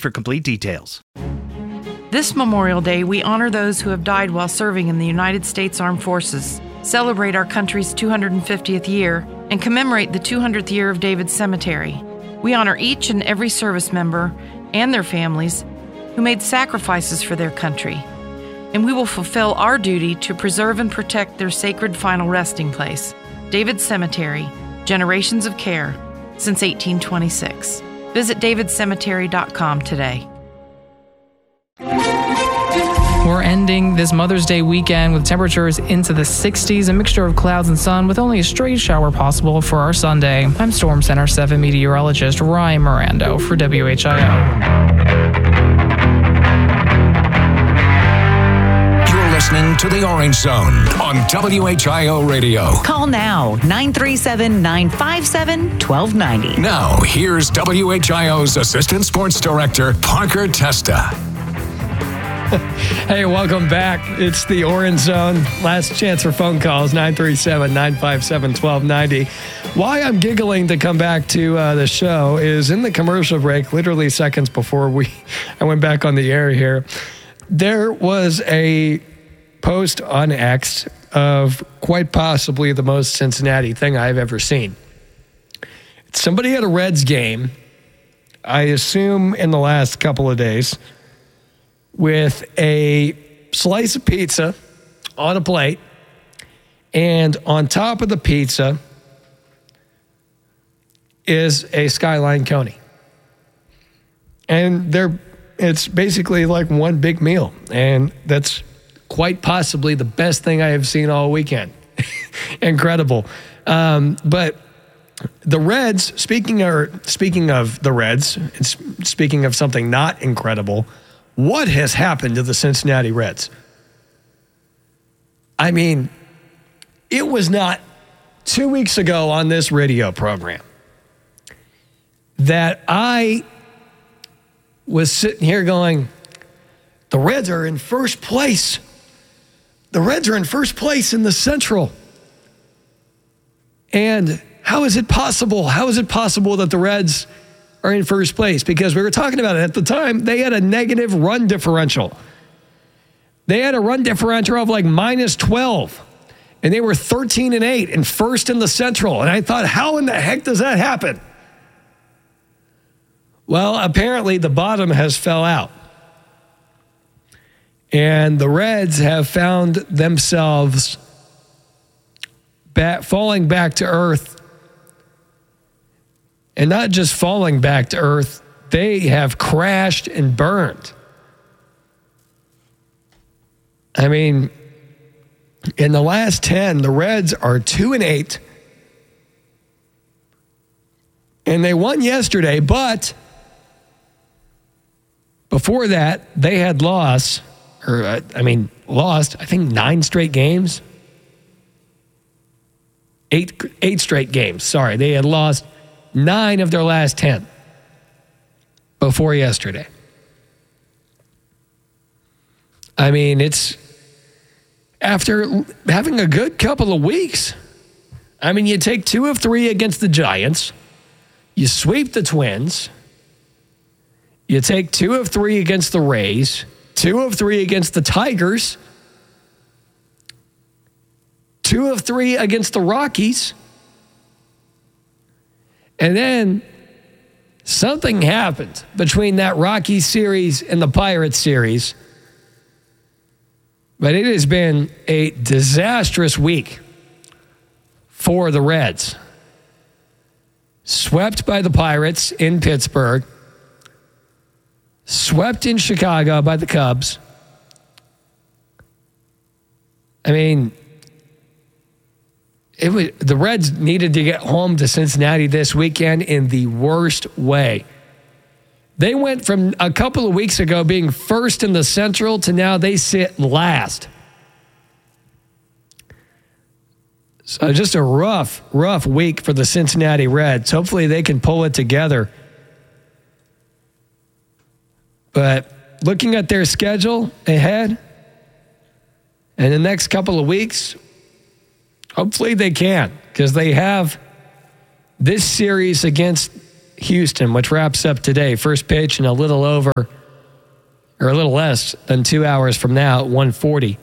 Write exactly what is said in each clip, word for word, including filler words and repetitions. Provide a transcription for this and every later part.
for complete details. This Memorial Day, we honor those who have died while serving in the United States Armed Forces, celebrate our country's two hundred fiftieth year, and commemorate the two hundredth year of David's Cemetery. We honor each and every service member and their families who made sacrifices for their country, and we will fulfill our duty to preserve and protect their sacred final resting place, David's Cemetery, generations of care since eighteen twenty-six. Visit david cemetery dot com today. We're ending this Mother's Day weekend with temperatures into the sixties, a mixture of clouds and sun with only a stray shower possible for our Sunday. I'm Storm Center seven meteorologist Ryan Mirando for W H I O. You're listening to The Orange Zone on W H I O Radio. Call now, nine three seven, nine five seven, one two nine zero. Now, here's W H I O's Assistant Sports Director, Parker Testa. Hey, welcome back. It's the Orange Zone. Last chance for phone calls, nine three seven, nine five seven, one two nine zero. Why I'm giggling to come back to uh, the show is in the commercial break, literally seconds before we I went back on the air here, there was a post on X of quite possibly the most Cincinnati thing I've ever seen. Somebody at a Reds game, I assume in the last couple of days, with a slice of pizza on a plate, and on top of the pizza is a Skyline Coney. And they're, it's basically like one big meal, and that's quite possibly the best thing I have seen all weekend. Incredible. Um, but the Reds, speaking of, speaking of the Reds, and speaking of something not incredible, what has happened to the Cincinnati Reds? I mean, it was not two weeks ago on this radio program that I was sitting here going, the Reds are in first place. The Reds are in first place in the Central. And how is it possible? How is it possible that the Reds are in first place? Because we were talking about it at the time, they had a negative run differential. They had a run differential of like minus twelve, and they were thirteen and eight and first in the Central. And I thought, how in the heck does that happen? Well, apparently the bottom has fell out. And the Reds have found themselves back, falling back to earth. And not just falling back to earth, they have crashed and burned. I mean, in the last ten, the Reds are two and eight. And they won yesterday, but before that, they had lost, or uh, I mean, lost, I think nine straight games. Eight, eight straight games, sorry. They had lost nine of their last ten before yesterday. I mean, it's after having a good couple of weeks. I mean, you take two of three against the Giants. You sweep the Twins. You take two of three against the Rays. Two of three against the Tigers. Two of three against the Rockies. And then something happened between that Rockies series and the Pirates series. But it has been a disastrous week for the Reds. Swept by the Pirates in Pittsburgh. Swept in Chicago by the Cubs. I mean, It was, the Reds needed to get home to Cincinnati this weekend in the worst way. They went from a couple of weeks ago being first in the Central to now they sit last. So just a rough, rough week for the Cincinnati Reds. Hopefully they can pull it together. But looking at their schedule ahead in the next couple of weeks, hopefully they can, because they have this series against Houston, which wraps up today. First pitch in a little over, or a little less than two hours from now at one forty.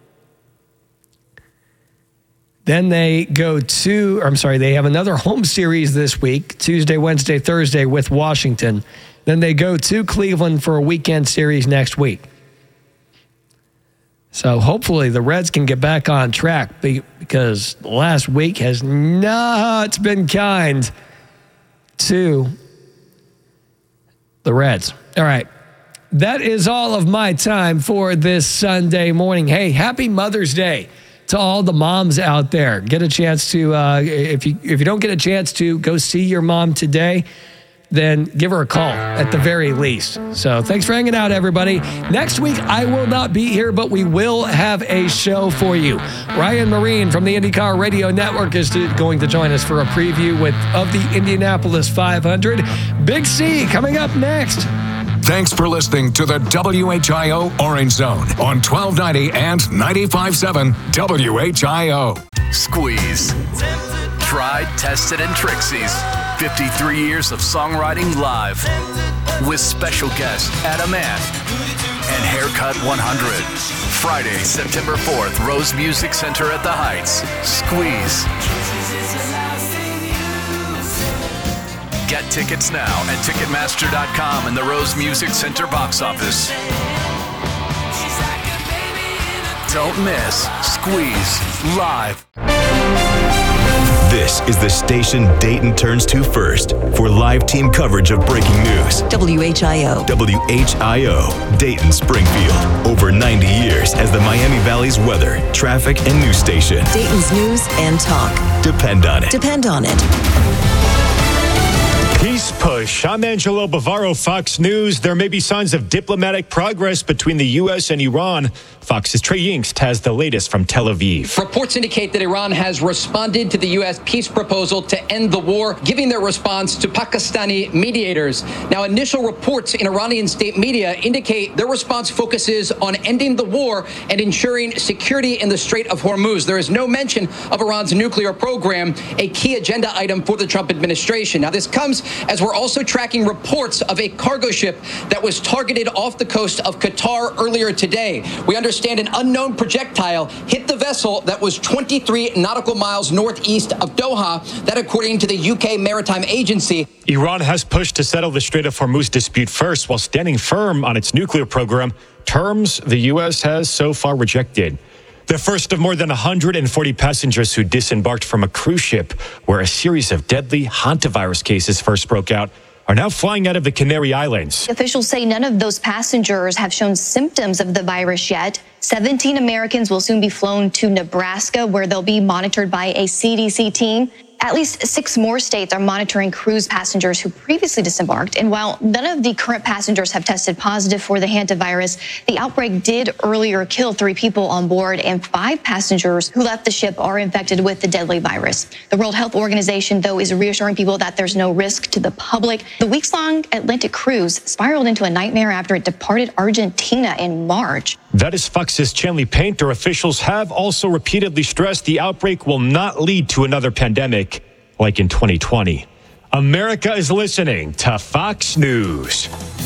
Then they go to, or I'm sorry, they have another home series this week, Tuesday, Wednesday, Thursday with Washington. Then they go to Cleveland for a weekend series next week. So hopefully the Reds can get back on track because last week has not been kind to the Reds. All right. That is all of my time for this Sunday morning. Hey, happy Mother's Day to all the moms out there. Get a chance to, uh, if you if you don't get a chance to go see your mom today, then give her a call at the very least. So thanks for hanging out, everybody. Next week, I will not be here, but we will have a show for you. Ryan Marine from the IndyCar Radio Network is going to join us for a preview with of the Indianapolis five hundred. Big C coming up next. Thanks for listening to the W H I O Orange Zone on twelve ninety and ninety-five point seven W H I O. Squeeze. Tried, tested, and Trixie's. fifty-three years of songwriting live. With special guest Adam Ant and Haircut one hundred. Friday, September fourth, Rose Music Center at the Heights. Squeeze. Get tickets now at Ticketmaster dot com and the Rose Music Center box office. Don't miss Squeeze Live. This is the station Dayton turns to first for live team coverage of breaking news. W H I O. W H I O, Dayton Springfield. Over ninety years as the Miami Valley's weather, traffic, and news station. Dayton's news and talk. Depend on it. Depend on it. Peace push. I'm Angelo Bavaro, Fox News. There may be signs of diplomatic progress between the U S and Iran. Fox's Trey Yingst has the latest from Tel Aviv. Reports indicate that Iran has responded to the U S peace proposal to end the war, giving their response to Pakistani mediators. Now, initial reports in Iranian state media indicate their response focuses on ending the war and ensuring security in the Strait of Hormuz. There is no mention of Iran's nuclear program, a key agenda item for the Trump administration. Now, this comes as we're also tracking reports of a cargo ship that was targeted off the coast of Qatar earlier today. We understand an unknown projectile hit the vessel that was twenty-three nautical miles northeast of Doha, that according to the U K Maritime Agency. Iran has pushed to settle the Strait of Hormuz dispute first while standing firm on its nuclear program, terms the U S has so far rejected. The first of more than one hundred forty passengers who disembarked from a cruise ship where a series of deadly hantavirus cases first broke out are now flying out of the Canary Islands. Officials say none of those passengers have shown symptoms of the virus yet. seventeen Americans will soon be flown to Nebraska, where they'll be monitored by a C D C team. At least six more states are monitoring cruise passengers who previously disembarked. And while none of the current passengers have tested positive for the hantavirus, the outbreak did earlier kill three people on board, and five passengers who left the ship are infected with the deadly virus. The World Health Organization, though, is reassuring people that there's no risk to the public. The weeks-long Atlantic cruise spiraled into a nightmare after it departed Argentina in March. That is Fox's Chanley Painter. Officials have also repeatedly stressed the outbreak will not lead to another pandemic like in twenty twenty. America is listening to Fox News.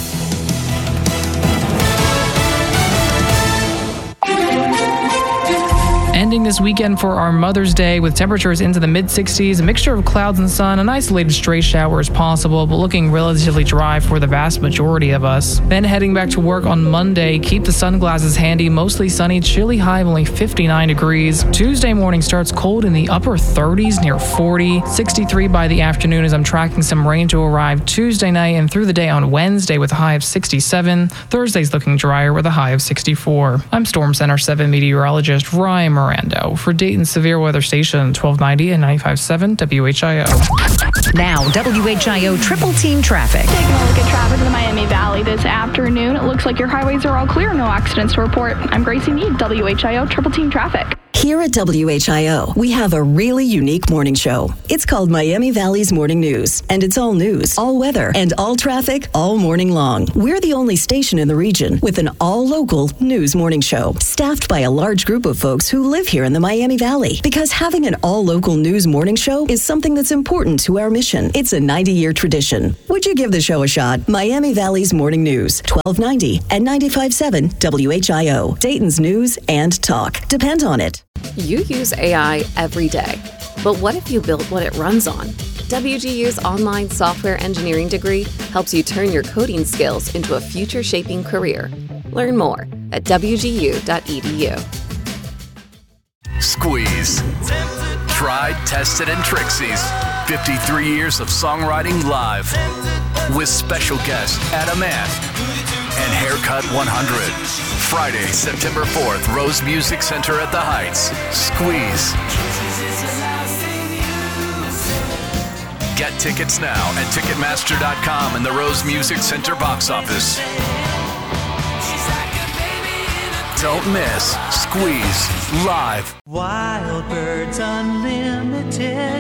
Ending this weekend for our Mother's Day with temperatures into the mid sixties, a mixture of clouds and sun, an isolated stray shower is possible, but looking relatively dry for the vast majority of us. Then heading back to work on Monday, keep the sunglasses handy, mostly sunny, chilly high of only fifty-nine degrees. Tuesday morning starts cold in the upper thirties near forty, sixty-three by the afternoon as I'm tracking some rain to arrive Tuesday night and through the day on Wednesday with a high of sixty-seven. Thursday's looking drier with a high of sixty-four. I'm Storm Center seven meteorologist Ryan Moran for Dayton Severe Weather Station twelve ninety and ninety-five point seven W H I O. Now, W H I O Triple Team Traffic. Taking a look at traffic in the Miami Valley this afternoon. It looks like your highways are all clear. No accidents to report. I'm Gracie Mead, W H I O Triple Team Traffic. Here at W H I O, we have a really unique morning show. It's called Miami Valley's Morning News, and it's all news, all weather, and all traffic all morning long. We're the only station in the region with an all-local news morning show, staffed by a large group of folks who live here in the Miami Valley. Because having an all-local news morning show is something that's important to our mission. It's a ninety-year tradition. Would you give the show a shot? Miami Valley's Morning News, twelve ninety and ninety-five point seven W H I O, Dayton's news and talk. Depend on it. You use A I every day, but what if you built what it runs on? W G U's online software engineering degree helps you turn your coding skills into a future-shaping career. Learn more at w g u dot e d u. Squeeze. Tried, tested, and Trixie's. fifty-three years of songwriting live. With special guest Adam Ant and Haircut one hundred. Friday, September fourth, Rose Music Center at the Heights. Squeeze. Get tickets now at ticketmaster dot com and the Rose Music Center box office. Don't miss Squeeze live. Wild Birds Unlimited.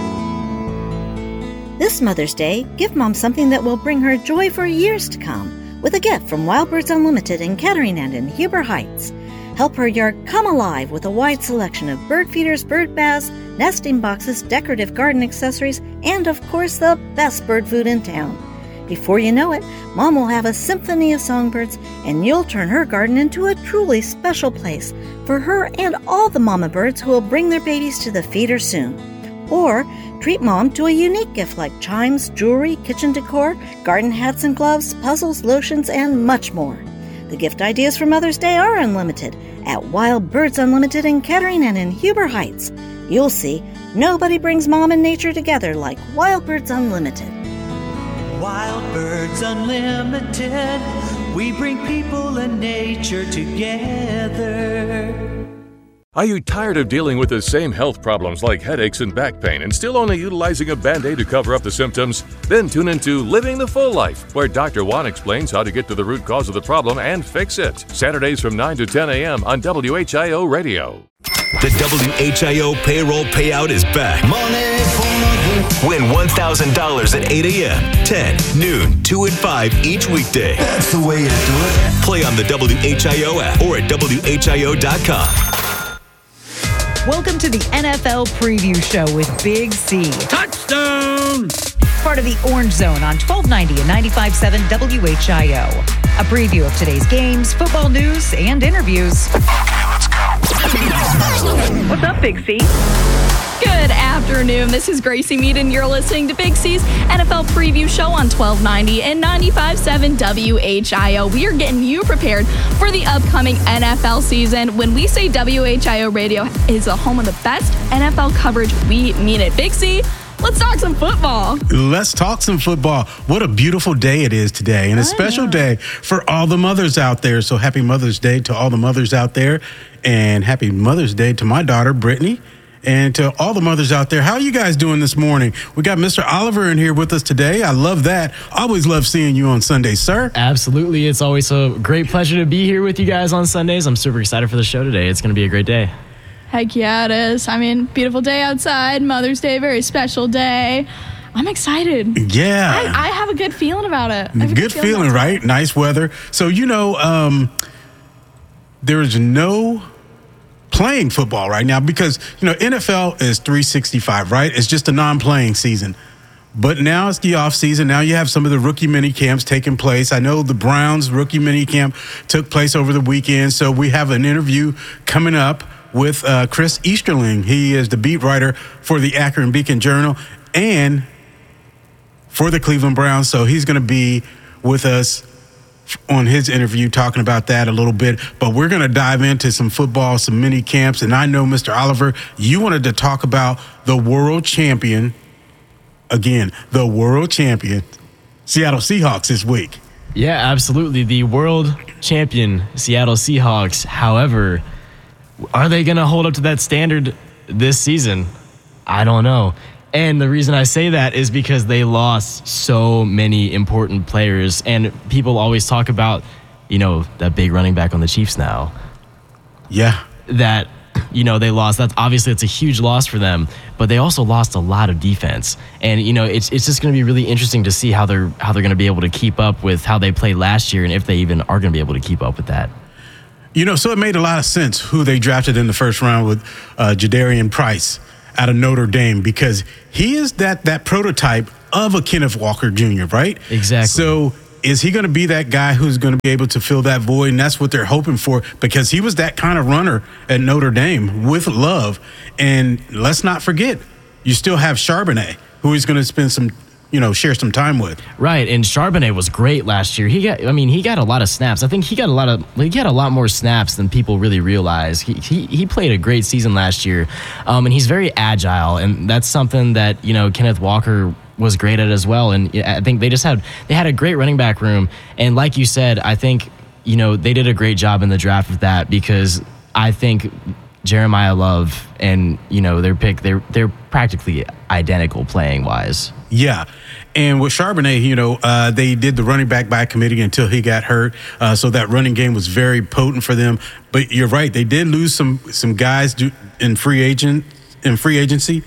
This Mother's Day, give Mom something that will bring her joy for years to come with a gift from Wild Birds Unlimited in Kettering and in Huber Heights. Help her yard come alive with a wide selection of bird feeders, bird baths, nesting boxes, decorative garden accessories, and of course the best bird food in town. Before you know it, Mom will have a symphony of songbirds, and you'll turn her garden into a truly special place for her and all the mama birds who will bring their babies to the feeder soon. Or treat Mom to a unique gift like chimes, jewelry, kitchen decor, garden hats and gloves, puzzles, lotions, and much more. The gift ideas for Mother's Day are unlimited at Wild Birds Unlimited in Kettering and in Huber Heights. You'll see, nobody brings Mom and nature together like Wild Birds Unlimited. Wild Birds Unlimited, we bring people and nature together. Are you tired of dealing with the same health problems like headaches and back pain and still only utilizing a Band-Aid to cover up the symptoms? Then tune into Living the Full Life, where Doctor Juan explains how to get to the root cause of the problem and fix it. Saturdays from nine to ten a.m. on W H I O Radio. The W H I O payroll payout is back. Money for Win one thousand dollars at eight a.m., ten, noon, two, and five each weekday. That's the way to do it. Play on the W H I O app or at W H I O dot com. Welcome to the N F L Preview Show with Big C. Touchdown! Part of the Orange Zone on twelve ninety and ninety-five point seven W H I O. A preview of today's games, football news, and interviews. Okay, let's go. What's up, Big C? Good afternoon. This is Gracie Mead, and you're listening to Big C's N F L Preview Show on twelve ninety and ninety-five point seven W H I O. We are getting you prepared for the upcoming N F L season. When we say W H I O Radio is the home of the best N F L coverage, we mean it. Big C, let's talk some football. Let's talk some football. What a beautiful day it is today, and a special day for all the mothers out there. So happy Mother's Day to all the mothers out there, and happy Mother's Day to my daughter, Brittany. And to all the mothers out there, how are you guys doing this morning? We got Mister Oliver in here with us today. I love that. Always love seeing you on Sundays, sir. Absolutely. It's always a great pleasure to be here with you guys on Sundays. I'm super excited for the show today. It's going to be a great day. Heck yeah, it is. I mean, beautiful day outside. Mother's Day, very special day. I'm excited. Yeah. I, I have a good feeling about it. Good, good feeling, feeling right? Nice weather. So, you know, um, there is no playing football right now because, you know, N F L is three sixty-five, right? It's just a non-playing season. But now it's the off season. Now you have some of the rookie mini camps taking place. I know the Browns rookie mini camp took place over the weekend. So we have an interview coming up with uh, Chris Easterling. He is the beat writer for the Akron Beacon Journal and for the Cleveland Browns. So he's going to be with us on his interview talking about that a little bit. But we're going to dive into some football, some mini camps. And I know, Mister Oliver, you wanted to talk about the world champion, again, the world champion, Seattle Seahawks this week. Yeah, absolutely. The world champion Seattle Seahawks. However, are they going to hold up to that standard this season? I don't know. And the reason I say that is because they lost so many important players. And people always talk about, you know, that big running back on the Chiefs now. Yeah. That you know, they lost. That's obviously it's a huge loss for them, but they also lost a lot of defense. And you know, it's it's just going to be really interesting to see how they're how they're going to be able to keep up with how they played last year, and if they even are going to be able to keep up with that. You know, so it made a lot of sense who they drafted in the first round with uh, Jadarian Price out of Notre Dame, because he is that that prototype of a Kenneth Walker Junior, right? Exactly. So is he going to be that guy who's going to be able to fill that void? And that's what they're hoping for, because he was that kind of runner at Notre Dame with Love. And let's not forget, you still have Charbonnet, who he's going to spend some, you know, share some time with. Right, and Charbonnet was great last year. He got, I mean, he got a lot of snaps. I think he got a lot of, he got a lot more snaps than people really realize. He he, he played a great season last year, um, and he's very agile, and that's something that, you know, Kenneth Walker was great at as well. And I think they just had they had a great running back room, and like you said, I think, you know, they did a great job in the draft with that, because I think Jeremiah Love and, you know, their pick, they're they're practically identical playing wise. Yeah. And with Charbonnet, you know, uh, they did the running back by committee until he got hurt. Uh, so that running game was very potent for them. But you're right, they did lose some some guys in free agent in free agency.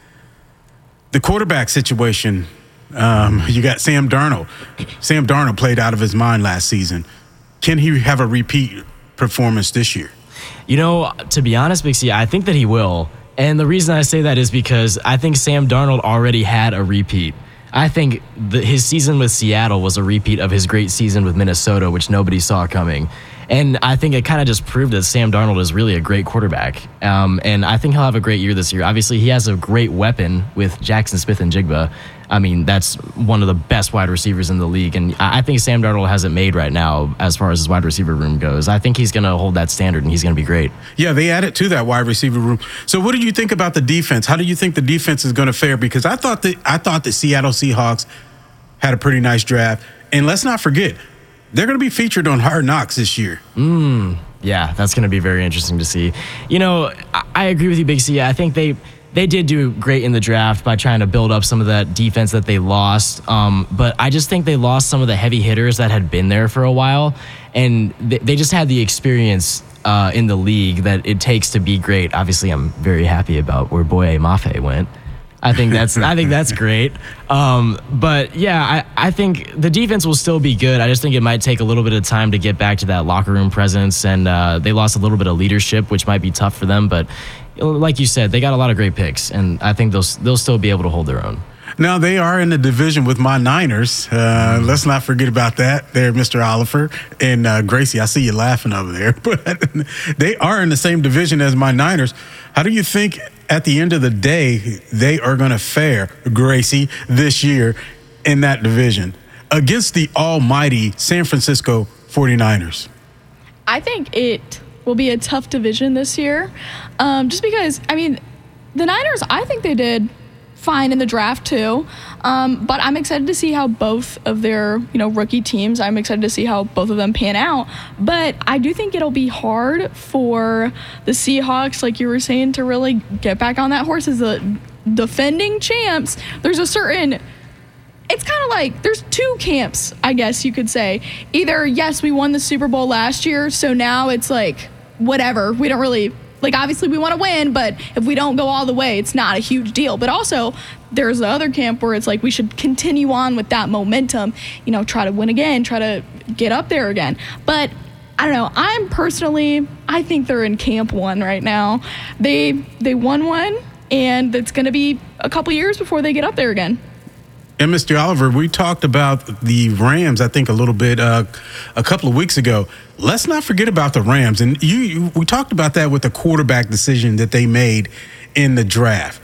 The quarterback situation, um, you got Sam Darnold. Sam Darnold played out of his mind last season. Can he have a repeat performance this year? You know, to be honest, Big C, I think that he will. And the reason I say that is because I think Sam Darnold already had a repeat. I think the, his season with Seattle was a repeat of his great season with Minnesota, which nobody saw coming. And I think it kind of just proved that Sam Darnold is really a great quarterback. Um, and I think he'll have a great year this year. Obviously, he has a great weapon with Jackson Smith-Njigba. I mean, that's one of the best wide receivers in the league. And I think Sam Darnold has it made right now as far as his wide receiver room goes. I think he's going to hold that standard, and he's going to be great. Yeah, they added to that wide receiver room. So what do you think about the defense? How do you think the defense is going to fare? Because I thought that I thought the Seattle Seahawks had a pretty nice draft. And let's not forget, they're going to be featured on Hard Knocks this year. Mm, yeah, that's going to be very interesting to see. You know, I, I agree with you, Big C. I think they they did do great in the draft by trying to build up some of that defense that they lost. Um, but I just think they lost some of the heavy hitters that had been there for a while. And they, they just had the experience uh, in the league that it takes to be great. Obviously, I'm very happy about where Boye Mafe went. I think that's I think that's great. Um, but yeah, I, I think the defense will still be good. I just think it might take a little bit of time to get back to that locker room presence, and uh, they lost a little bit of leadership, which might be tough for them. But like you said, they got a lot of great picks, and I think they'll they'll still be able to hold their own. Now, they are in the division with my Niners. Uh, let's not forget about that. They're Mister Oliver and uh, Gracie. I see you laughing over there. But they are in the same division as my Niners. How do you think at the end of the day they are going to fare, Gracie, this year in that division against the almighty San Francisco forty-niners? I think it will be a tough division this year. Um, just because, I mean, the Niners, I think they did fine in the draft too, um, but I'm excited to see how both of their, you know, rookie teams, I'm excited to see how both of them pan out. But I do think it'll be hard for the Seahawks, like you were saying, to really get back on that horse as the defending champs. There's a certain, it's kind of like there's two camps, I guess you could say. Either, yes, we won the Super Bowl last year, so now it's like, whatever, we don't really, like, obviously we want to win, but if we don't go all the way, it's not a huge deal. But also, there's the other camp where it's like we should continue on with that momentum, you know, try to win again, try to get up there again. But I don't know. I'm personally, I think they're in camp one right now. They they won one, and it's going to be a couple years before they get up there again. And Mister Oliver, we talked about the Rams, I think, a little bit uh, a couple of weeks ago. Let's not forget about the Rams. And you, you, we talked about that with the quarterback decision that they made in the draft.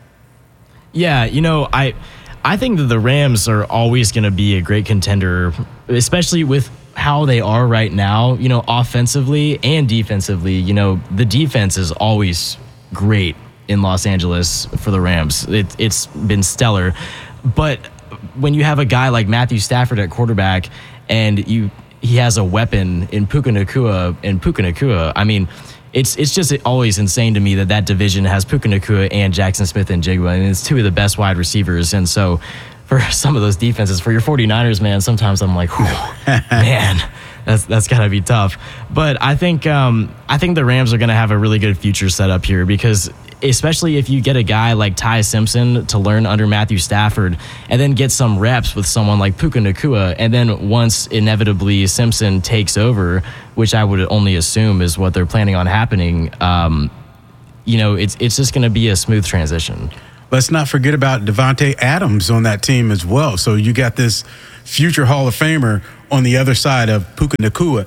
Yeah, you know, I I think that the Rams are always going to be a great contender, especially with how they are right now, you know, offensively and defensively. You know, the defense is always great in Los Angeles for the Rams. It, it's been stellar. But when you have a guy like Matthew Stafford at quarterback and you he has a weapon in Puka Nacua and Puka Nacua, I mean, it's it's just always insane to me that that division has Puka Nacua and Jackson Smith-Njigba, and it's two of the best wide receivers. And so for some of those defenses, for your forty-niners, man, sometimes I'm like, man, That's that's gotta be tough. But I think um, I think the Rams are gonna have a really good future set up here because especially if you get a guy like Ty Simpson to learn under Matthew Stafford and then get some reps with someone like Puka Nacua, and then once inevitably Simpson takes over, which I would only assume is what they're planning on happening, um, you know, it's it's just gonna be a smooth transition. Let's not forget about Devontae Adams on that team as well. So you got this future Hall of Famer on the other side of Puka Nacua.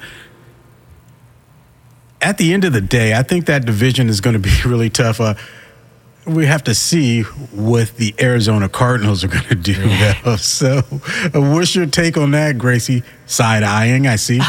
At the end of the day, I think that division is going to be really tough. Uh, we have to see what the Arizona Cardinals are going to do. Though. So uh, what's your take on that, Gracie? Side-eyeing, I see.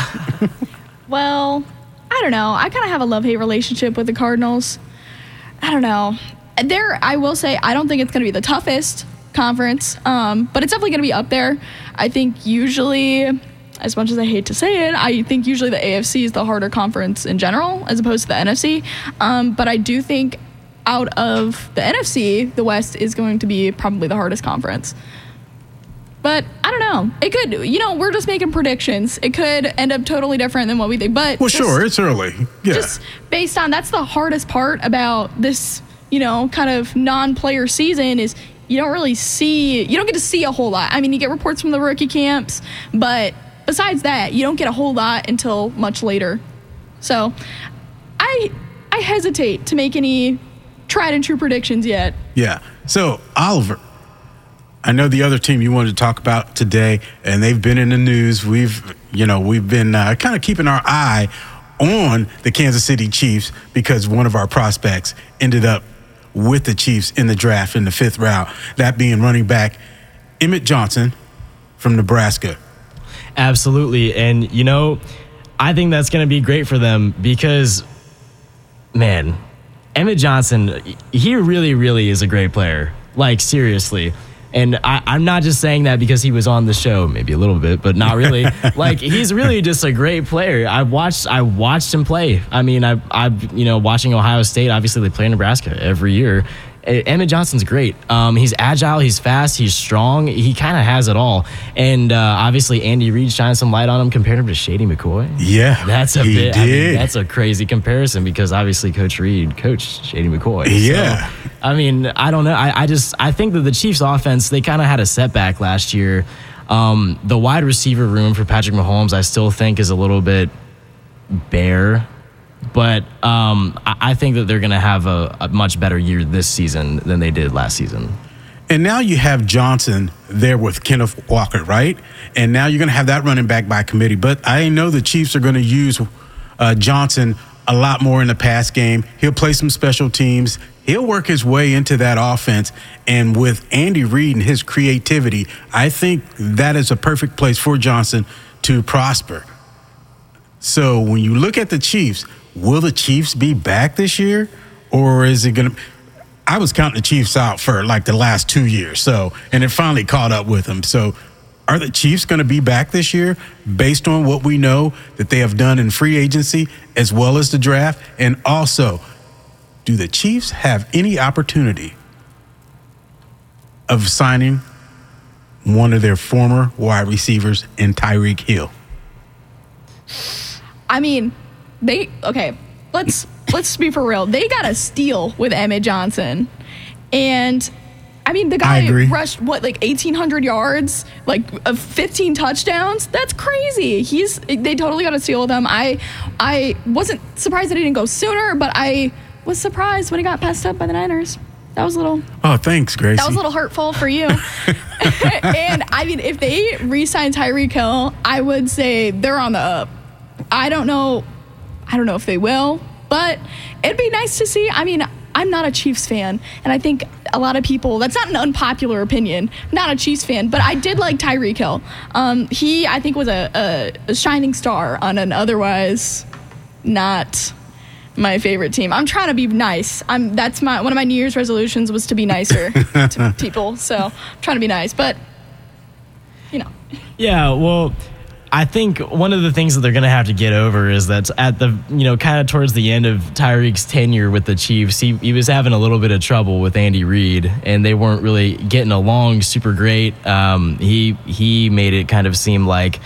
Well, I don't know. I kind of have a love-hate relationship with the Cardinals. I don't know. There, I will say, I don't think it's going to be the toughest conference, um, but it's definitely going to be up there. I think usually, as much as I hate to say it, I think usually the A F C is the harder conference in general as opposed to the N F C. Um, but I do think out of the N F C, the West is going to be probably the hardest conference. But I don't know. It could, you know, we're just making predictions. It could end up totally different than what we think. But well, just, sure, it's early. Yeah. Just based on, that's the hardest part about this, you know, kind of non-player season is you don't really see, you don't get to see a whole lot. I mean, you get reports from the rookie camps, but besides that, you don't get a whole lot until much later. So I I hesitate to make any tried and true predictions yet. Yeah. So, Oliver, I know the other team you wanted to talk about today, and they've been in the news. We've, you know, we've been uh, kind of keeping our eye on the Kansas City Chiefs because one of our prospects ended up with the Chiefs in the draft in the fifth round, that being running back Emmett Johnson from Nebraska. Absolutely. And, you know, I think that's going to be great for them because, man, Emmett Johnson, he really, really is a great player. Like, seriously. And I, I'm not just saying that because he was on the show, maybe a little bit, but not really. Like, he's really just a great player. I watched I watched him play. I mean, I, I, you know, watching Ohio State, obviously they play Nebraska every year. Emmett Johnson's great. Um, he's agile, he's fast, he's strong. He kind of has it all. And uh, obviously Andy Reid shined some light on him, compared him to Shady McCoy. Yeah, that's a he bit. Did. I mean, that's a crazy comparison because obviously Coach Reid coached Shady McCoy. Yeah. So, I mean, I don't know. I, I just I think that the Chiefs' offense, they kind of had a setback last year. Um, the wide receiver room for Patrick Mahomes, I still think, is a little bit bare. But um, I think that they're going to have a, a much better year this season than they did last season. And now you have Johnson there with Kenneth Walker, right? And now you're going to have that running back by committee. But I know the Chiefs are going to use uh, Johnson a lot more in the pass game. He'll play some special teams. He'll work his way into that offense. And with Andy Reid and his creativity, I think that is a perfect place for Johnson to prosper. So when you look at the Chiefs, will the Chiefs be back this year, or is it going to? I was counting the Chiefs out for like the last two years, so and it finally caught up with them. So, are the Chiefs going to be back this year, based on what we know that they have done in free agency as well as the draft, and also, do the Chiefs have any opportunity of signing one of their former wide receivers in Tyreek Hill? I mean. They okay. Let's let's be for real. They got a steal with Emmett Johnson, and I mean the guy rushed what like eighteen hundred yards, like uh, fifteen touchdowns. That's crazy. He's they totally got a steal with him. I I wasn't surprised that he didn't go sooner, but I was surprised when he got passed up by the Niners. That was a little. Oh, thanks, Gracie. That was a little hurtful for you. And I mean, if they re-sign Tyreek Hill, I would say they're on the up. I don't know. I don't know if they will, but it'd be nice to see. I mean, I'm not a Chiefs fan, and I think a lot of people, that's not an unpopular opinion, I'm not a Chiefs fan, but I did like Tyreek Hill. Um, he, I think, was a, a, a shining star on an otherwise not my favorite team. I'm trying to be nice. I'm that's my one of my New Year's resolutions was to be nicer to people, so I'm trying to be nice, but, you know. Yeah, well, I think one of the things that they're going to have to get over is that at the, you know, kind of towards the end of Tyreek's tenure with the Chiefs, he, he was having a little bit of trouble with Andy Reid, and they weren't really getting along super great. Um, he he made it kind of seem like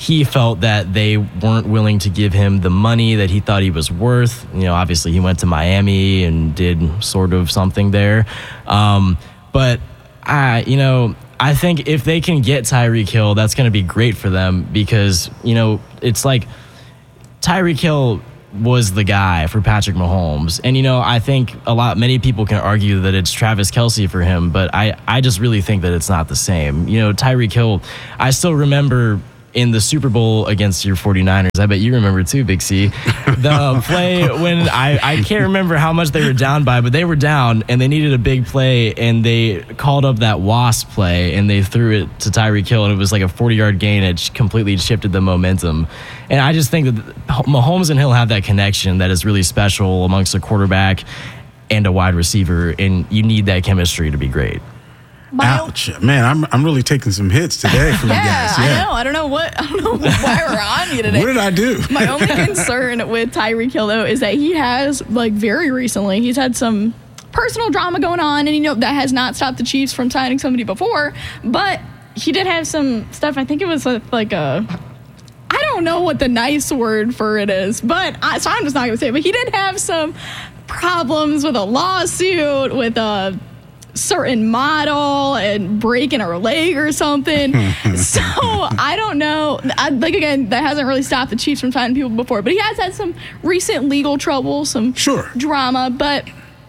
he felt that they weren't willing to give him the money that he thought he was worth. You know, obviously he went to Miami and did sort of something there. Um, but I, you know, I think if they can get Tyreek Hill, that's going to be great for them because, you know, it's like Tyreek Hill was the guy for Patrick Mahomes. And, you know, I think a lot, many people can argue that it's Travis Kelce for him, but I, I just really think that it's not the same. You know, Tyreek Hill, I still remember in the Super Bowl against your 49ers, I bet you remember too, Big C, the play when I, I can't remember how much they were down by, but they were down and they needed a big play and they called up that wasp play and they threw it to Tyreek Hill and it was like a forty-yard gain. It completely shifted the momentum. And I just think that Mahomes and Hill have that connection that is really special amongst a quarterback and a wide receiver, and you need that chemistry to be great. Ouch, man! I'm I'm really taking some hits today from yeah, you guys. Yeah, I know. I don't know what I don't know why we're on you today. What did I do? My only concern with Tyreek Hill though is that he has like very recently he's had some personal drama going on, and you know that has not stopped the Chiefs from signing somebody before. But he did have some stuff. I think it was like a. I don't know what the nice word for it is, but I, so I'm just not going to say it. But he did have some problems with a lawsuit with a certain model and breaking her leg or something. So I don't know. I, like again, that hasn't really stopped the Chiefs from signing people before, but he has had some recent legal trouble, some sure. drama. But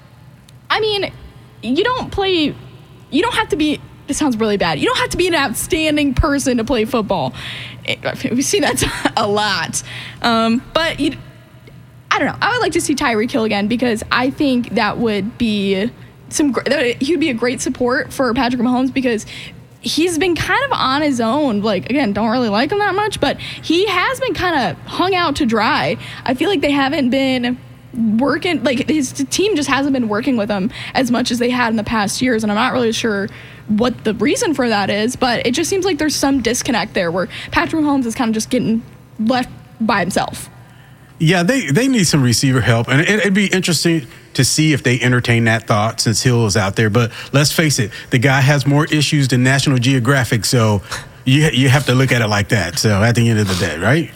I mean, you don't play. You don't have to be. This sounds really bad. You don't have to be an outstanding person to play football. We've seen that a lot. Um, but you, I don't know. I would like to see Tyreek Hill again because I think that would be some. That he would be a great support for Patrick Mahomes because he's been kind of on his own. Like again, don't really like him that much, but he has been kind of hung out to dry. I feel like they haven't been working. Like his team just hasn't been working with him as much as they had in the past years, and I'm not really sure what the reason for that is, but it just seems like there's some disconnect there where Patrick Mahomes is kind of just getting left by himself. Yeah, they, they need some receiver help, and it, it'd be interesting to see if they entertain that thought since Hill is out there. But let's face it, the guy has more issues than National Geographic, so you you have to look at it like that. So at the end of the day, right?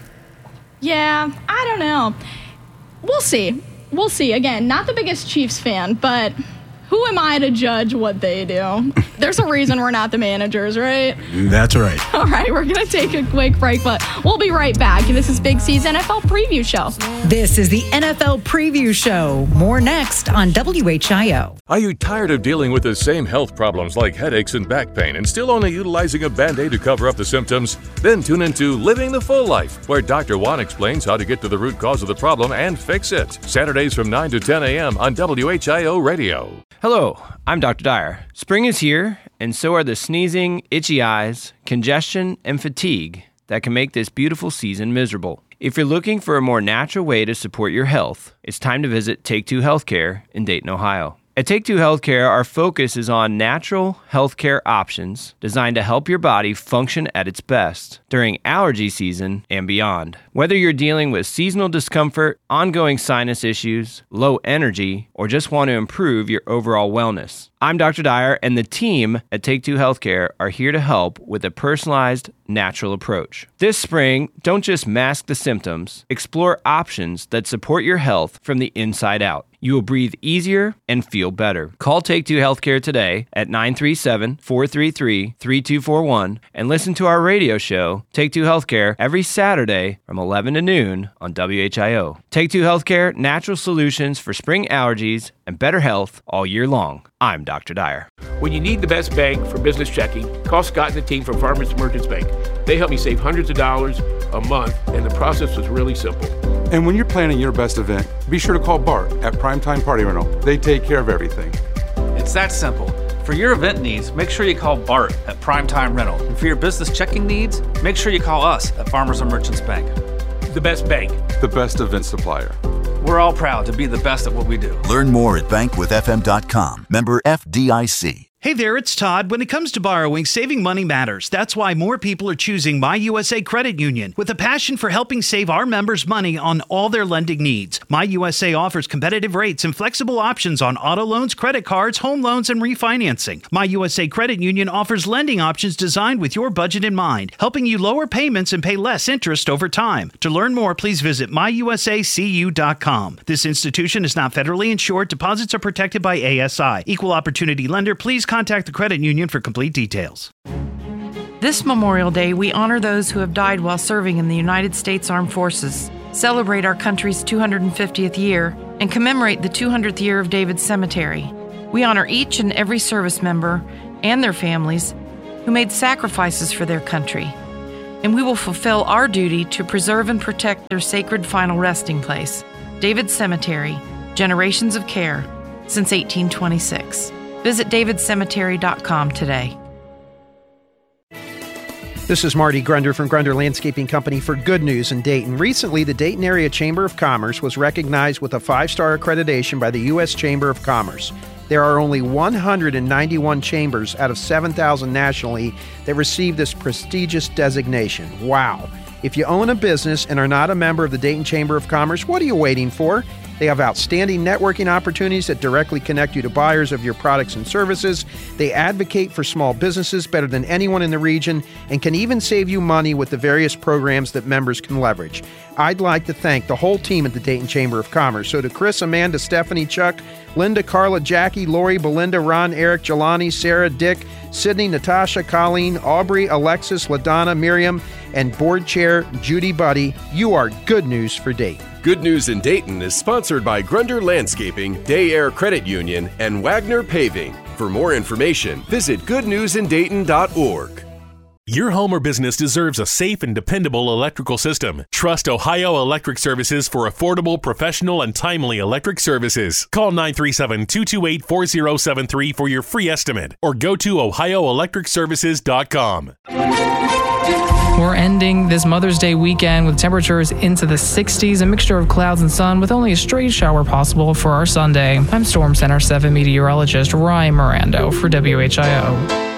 Yeah, I don't know. We'll see. We'll see. Again, not the biggest Chiefs fan, but who am I to judge what they do? There's a reason we're not the managers, right? That's right. All right, we're going to take a quick break, but we'll be right back. This is Big C's N F L Preview Show. This is the N F L Preview Show. More next on W H I O. Are you tired of dealing with the same health problems like headaches and back pain and still only utilizing a Band-Aid to cover up the symptoms? Then tune into Living the Full Life, where Doctor Juan explains how to get to the root cause of the problem and fix it. Saturdays from nine to ten a.m. on W H I O Radio. Hello, I'm Doctor Dyer. Spring is here, and so are the sneezing, itchy eyes, congestion, and fatigue that can make this beautiful season miserable. If you're looking for a more natural way to support your health, it's time to visit Take Two Healthcare in Dayton, Ohio. At Take Two Healthcare, our focus is on natural healthcare options designed to help your body function at its best during allergy season and beyond. Whether you're dealing with seasonal discomfort, ongoing sinus issues, low energy, or just want to improve your overall wellness, I'm Doctor Dyer, and the team at Take Two Healthcare are here to help with a personalized, natural approach. This spring, don't just mask the symptoms, explore options that support your health from the inside out. You will breathe easier and feel better. Call Take Two Healthcare today at nine three seven, four three three, three two four one and listen to our radio show, Take Two Healthcare, every Saturday from eleven to noon on W H I O. Take Two Healthcare, natural solutions for spring allergies and better health all year long. I'm Doctor Dyer. When you need the best bank for business checking, call Scott and the team from Farmers Merchants Bank. They help me save hundreds of dollars a month, and the process was really simple. And when you're planning your best event, be sure to call Bart at Primetime Party Rental. They take care of everything. It's that simple. For your event needs, make sure you call Bart at Primetime Rental. And for your business checking needs, make sure you call us at Farmers and Merchants Bank. The best bank. The best event supplier. We're all proud to be the best at what we do. Learn more at bank with f m dot com. Member F D I C. Hey there, it's Todd. When it comes to borrowing, saving money matters. That's why more people are choosing My U S A Credit Union with a passion for helping save our members money on all their lending needs. My U S A offers competitive rates and flexible options on auto loans, credit cards, home loans, and refinancing. My U S A Credit Union offers lending options designed with your budget in mind, helping you lower payments and pay less interest over time. To learn more, please visit my u s a c u dot com. This institution is not federally insured. Deposits are protected by A S I. Equal opportunity lender. Please contact the credit union for complete details. This Memorial Day, we honor those who have died while serving in the United States Armed Forces, celebrate our country's two hundred fiftieth year, and commemorate the two hundredth year of David's Cemetery. We honor each and every service member and their families who made sacrifices for their country, and we will fulfill our duty to preserve and protect their sacred final resting place, David's Cemetery, generations of care since eighteen twenty-six. Visit david cemetery dot com today. This is Marty Grunder from Grunder Landscaping Company for Good News in Dayton. Recently, the Dayton Area Chamber of Commerce was recognized with a five-star accreditation by the U S Chamber of Commerce. There are only one hundred ninety-one chambers out of seven thousand nationally that receive this prestigious designation. Wow! If you own a business and are not a member of the Dayton Chamber of Commerce, what are you waiting for? They have outstanding networking opportunities that directly connect you to buyers of your products and services. They advocate for small businesses better than anyone in the region and can even save you money with the various programs that members can leverage. I'd like to thank the whole team at the Dayton Chamber of Commerce. So to Chris, Amanda, Stephanie, Chuck, Linda, Carla, Jackie, Lori, Belinda, Ron, Eric, Jelani, Sarah, Dick, Sydney, Natasha, Colleen, Aubrey, Alexis, LaDonna, Miriam, and board chair Judy Buddy, you are good news for Dayton. Good News in Dayton is sponsored by Grunder Landscaping, Day Air Credit Union, and Wagner Paving. For more information, visit good news in dayton dot org. Your home or business deserves a safe and dependable electrical system. Trust Ohio Electric Services for affordable, professional, and timely electric services. Call nine three seven, two two eight, four zero seven three for your free estimate or go to ohio electric services dot com. We're ending this Mother's Day weekend with temperatures into the sixties, a mixture of clouds and sun with only a stray shower possible for our Sunday. I'm Storm Center seven meteorologist Ryan Mirando for W H I O.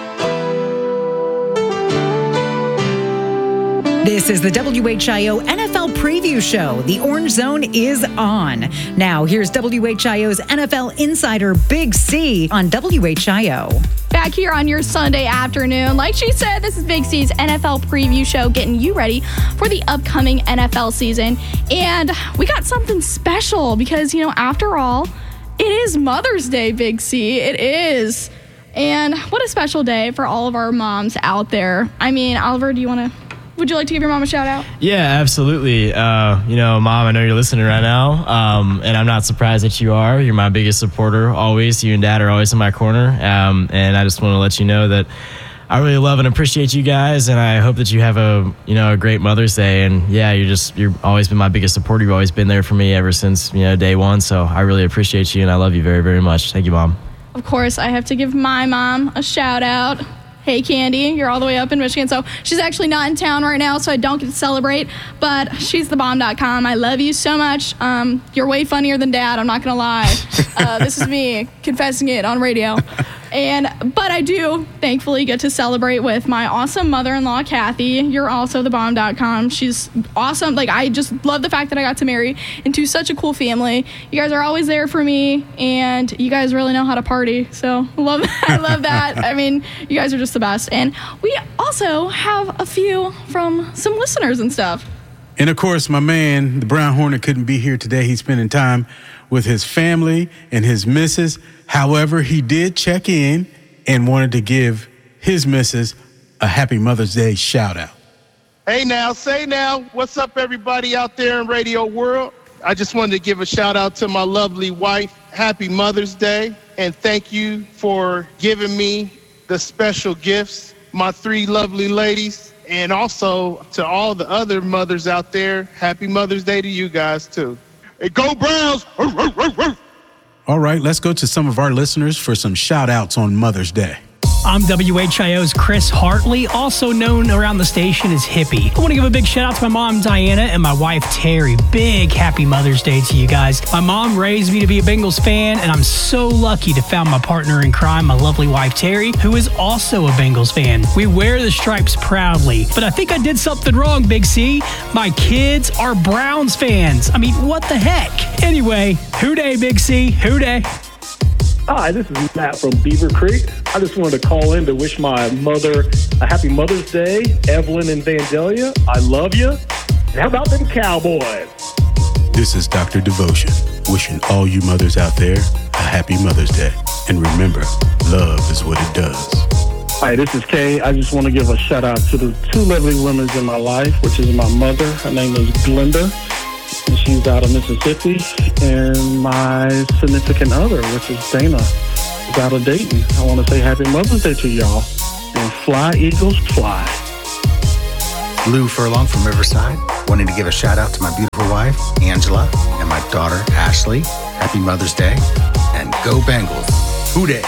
This is the W H I O N F L Preview Show. The Orange Zone is on. Now, here's W H I O's N F L insider Big C on W H I O. Back here on your Sunday afternoon. Like she said, this is Big C's N F L Preview Show, getting you ready for the upcoming N F L season. And we got something special because, you know, after all, it is Mother's Day, Big C. It is. And what a special day for all of our moms out there. I mean, Oliver, do you want to... Would you like to give your mom a shout out? Yeah, absolutely. Uh, you know, Mom, I know you're listening right now, um, and I'm not surprised that you are. You're my biggest supporter always. You and Dad are always in my corner, um, and I just want to let you know that I really love and appreciate you guys, and I hope that you have a you know a great Mother's Day. And yeah, you're just you've always been my biggest supporter. You've always been there for me ever since you know day one. So I really appreciate you, and I love you very, very much. Thank you, Mom. Of course, I have to give my mom a shout out. Hey, Candy, you're all the way up in Michigan. So she's actually not in town right now, so I don't get to celebrate. But she's the bomb dot com. I love you so much. Um, you're way funnier than Dad. I'm not going to lie. Uh, this is me confessing it on radio. And But I do, thankfully, get to celebrate with my awesome mother-in-law, Kathy. You're also the bomb dot com. She's awesome. Like, I just love the fact that I got to marry into such a cool family. You guys are always there for me, and you guys really know how to party. So love that. I love that. I mean, you guys are just the best. And we also have a few from some listeners and stuff. And, of course, my man, the Brown Hornet, couldn't be here today. He's spending time with his family and his missus. However, he did check in and wanted to give his missus a happy Mother's Day shout out. Hey now, say now, what's up everybody out there in radio world? I just wanted to give a shout out to my lovely wife. Happy Mother's Day, and thank you for giving me the special gifts, my three lovely ladies, and also to all the other mothers out there, happy Mother's Day to you guys too. Hey, go Browns! Roof, roof, roof, roof. All right, let's go to some of our listeners for some shout outs on Mother's Day. I'm W H I O's Chris Hartley, also known around the station as Hippie. I want to give a big shout out to my mom, Diana, and my wife, Terry. Big happy Mother's Day to you guys. My mom raised me to be a Bengals fan, and I'm so lucky to found my partner in crime, my lovely wife, Terry, who is also a Bengals fan. We wear the stripes proudly, but I think I did something wrong, Big C. My kids are Browns fans. I mean, what the heck? Anyway, who day, Big C? Who day? Hi, this is Matt from Beaver Creek. I just wanted to call in to wish my mother a happy Mother's Day. Evelyn and Vandalia, I love you. And how about them Cowboys? This is Doctor Devotion, wishing all you mothers out there a happy Mother's Day. And remember, love is what it does. Hi, this is Kay. I just want to give a shout out to the two lovely women in my life, which is my mother. Her name is Glenda, and she's out of Mississippi. And my significant other, which is Dana, is out of Dayton. I want to say happy Mother's Day to y'all. And fly, Eagles, fly. Lou Furlong from Riverside. Wanting to give a shout out to my beautiful wife, Angela, and my daughter, Ashley. Happy Mother's Day. And go Bengals. Hooday.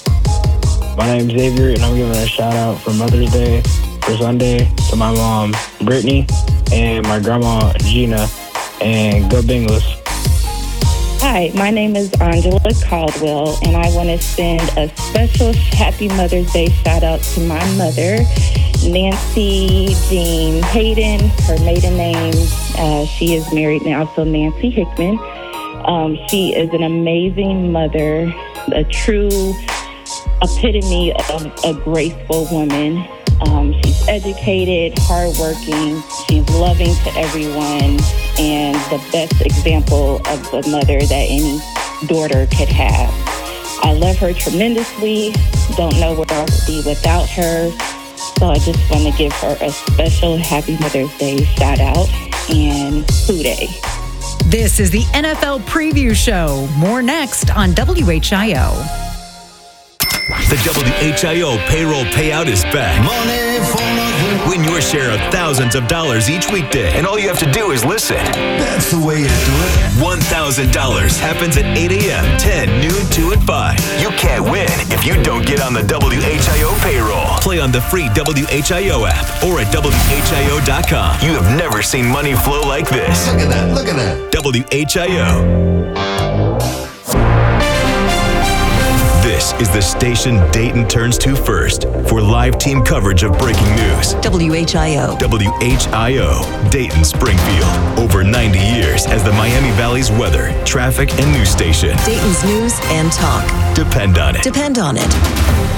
My name's Xavier, and I'm giving a shout out for Mother's Day for Sunday to my mom, Brittany, and my grandma, Gina, and go Bengals. Hi, my name is Angela Caldwell, and I want to send a special Happy Mother's Day shout out to my mother, Nancy Jean Hayden, her maiden name. Uh, she is married now, so Nancy Hickman. Um, she is an amazing mother, a true epitome of a graceful woman. Um, she's educated, hardworking, she's loving to everyone, and the best example of a mother that any daughter could have. I love her tremendously, don't know where I would be without her, so I just want to give her a special Happy Mother's Day shout out and hooday. This is the N F L Preview Show. More next on W H I O. The W H I O payroll payout is back. Money for nothing. Win your share of thousands of dollars each weekday, and all you have to do is listen. That's the way you do it. one thousand dollars happens at eight a.m., ten, noon, two, and five. You can't win if you don't get on the W H I O payroll. Play on the free W H I O app or at W H I O dot com. You have never seen money flow like this. Look at that. Look at that. W H I O. This is the station Dayton turns to first for live team coverage of breaking news. W H I O. W H I O, Dayton Springfield. Over ninety years as the Miami Valley's weather, traffic, and news station. Dayton's news and talk. Depend on it. Depend on it.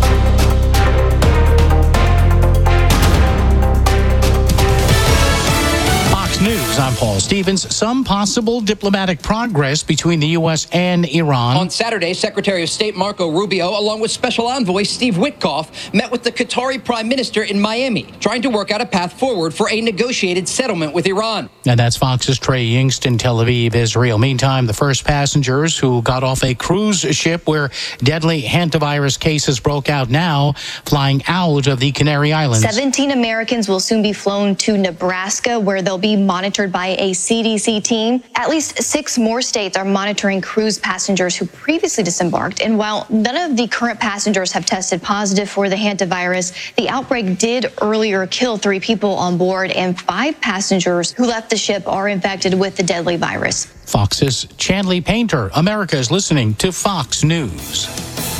News. I'm Paul Stevens. Some possible diplomatic progress between the U S and Iran. On Saturday, Secretary of State Marco Rubio, along with Special Envoy Steve Witkoff, met with the Qatari Prime Minister in Miami, trying to work out a path forward for a negotiated settlement with Iran. And that's Fox's Trey Yingst in Tel Aviv, Israel. Meantime, the first passengers who got off a cruise ship where deadly hantavirus cases broke out now flying out of the Canary Islands. seventeen Americans will soon be flown to Nebraska, where they'll be monitored by a C D C team. At least six more states are monitoring cruise passengers who previously disembarked. And while none of the current passengers have tested positive for the hantavirus, the outbreak did earlier kill three people on board, and five passengers who left the ship are infected with the deadly virus. Fox's Chanley Painter. America is listening to Fox News.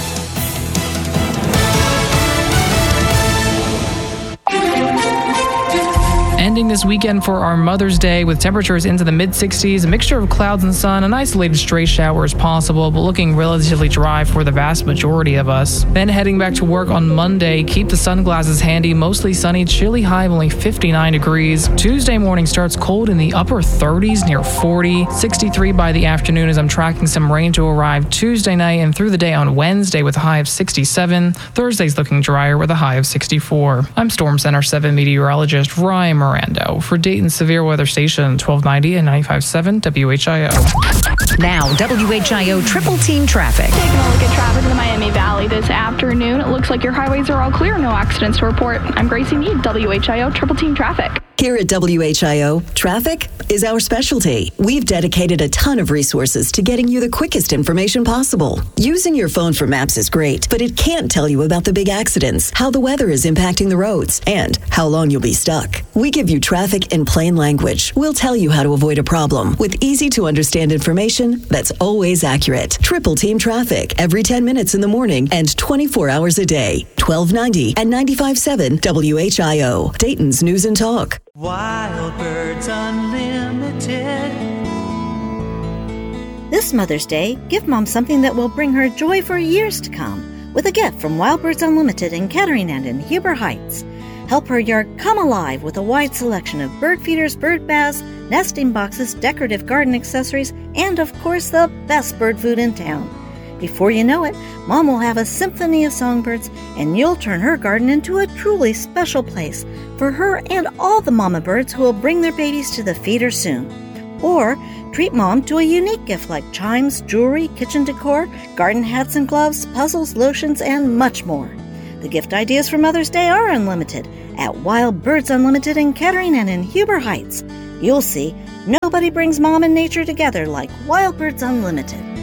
Ending this weekend for our Mother's Day with temperatures into the mid sixties, a mixture of clouds and sun, an isolated stray shower is possible, but looking relatively dry for the vast majority of us. Then heading back to work on Monday, keep the sunglasses handy, mostly sunny, chilly high of only fifty-nine degrees. Tuesday morning starts cold in the upper thirties near forty, sixty-three by the afternoon as I'm tracking some rain to arrive Tuesday night and through the day on Wednesday with a high of sixty-seven. Thursday's looking drier with a high of sixty-four. I'm Storm Center seven meteorologist Ryan Moran. For Dayton Severe Weather Station, twelve ninety and ninety-five point seven W H I O. Now, W H I O Triple Team Traffic. Taking a look at traffic in the Miami Valley this afternoon. It looks like your highways are all clear. No accidents to report. I'm Gracie Mead, W H I O Triple Team Traffic. Here at W H I O, traffic is our specialty. We've dedicated a ton of resources to getting you the quickest information possible. Using your phone for maps is great, but it can't tell you about the big accidents, how the weather is impacting the roads, and how long you'll be stuck. We give you traffic in plain language. We'll tell you how to avoid a problem with easy-to-understand information that's always accurate. Triple Team Traffic every ten minutes in the morning and twenty-four hours a day. twelve ninety and ninety-five point seven W H I O, Dayton's News and Talk. Wild Birds Unlimited. This Mother's Day, give Mom something that will bring her joy for years to come with a gift from Wild Birds Unlimited in Kettering and in Huber Heights. Help her yard come alive with a wide selection of bird feeders, bird baths, nesting boxes, decorative garden accessories, and of course the best bird food in town. Before you know it, Mom will have a symphony of songbirds, and you'll turn her garden into a truly special place for her and all the mama birds who will bring their babies to the feeder soon. Or treat Mom to a unique gift like chimes, jewelry, kitchen decor, garden hats and gloves, puzzles, lotions, and much more. The gift ideas for Mother's Day are unlimited at Wild Birds Unlimited in Kettering and in Huber Heights. You'll see, nobody brings Mom and nature together like Wild Birds Unlimited.